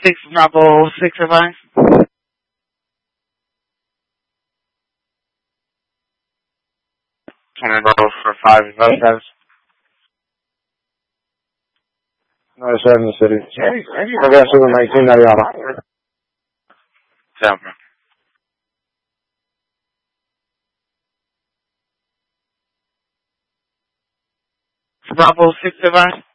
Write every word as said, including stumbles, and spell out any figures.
six, Bravo six advice. twenty Bravo for five, advice guys. nine seven City. Progressive with nineteen Mariana. Seven. Bravo six advice.